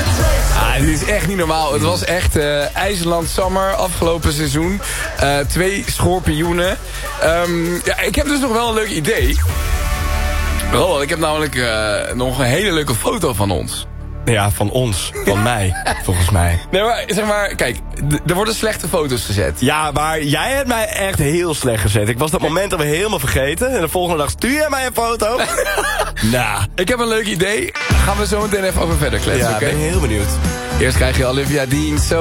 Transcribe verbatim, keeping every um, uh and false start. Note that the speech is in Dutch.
Ah, dit is echt niet normaal. Het was echt uh, IJsland Summer afgelopen seizoen. Uh, twee schorpioenen. Um, ja, ik heb dus nog wel een leuk idee. Roland, ik heb namelijk uh, nog een hele leuke foto van ons. Ja, van ons. Van mij, volgens mij. Nee, maar zeg maar, kijk, d- er worden slechte foto's gezet. Ja, maar jij hebt mij echt heel slecht gezet. Ik was dat moment alweer helemaal vergeten. En de volgende dag stuur jij mij een foto. Nou. Ik heb een leuk idee. Gaan we zo meteen even over verder kletsen, ja, oké? ben ik heel benieuwd. Eerst krijg je Olivia Dean. So